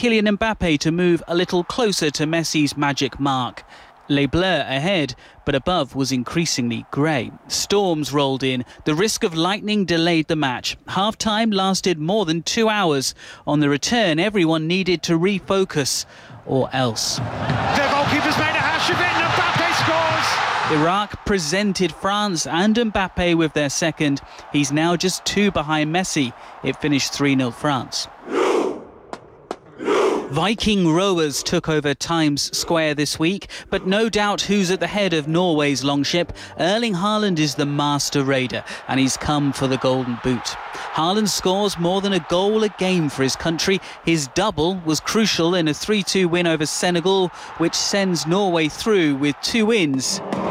Kylian Mbappe to move a little closer to Messi's magic mark. Les Bleus ahead, but above was increasingly grey. Storms rolled in. The risk of lightning delayed the match. Half-time lasted more than 2 hours. On the return, everyone needed to refocus, or else. The goalkeeper's made a hash of it, and Mbappe scores! Iraq presented France and Mbappe with their second. He's now just 2 behind Messi. It finished 3-0 France. Viking rowers took over Times Square this week, but no doubt who's at the head of Norway's longship. Erling Haaland is the master raider, and he's come for the golden boot. Haaland scores more than a goal a game for his country. His double was crucial in a 3-2 win over Senegal, which sends Norway through with 2 wins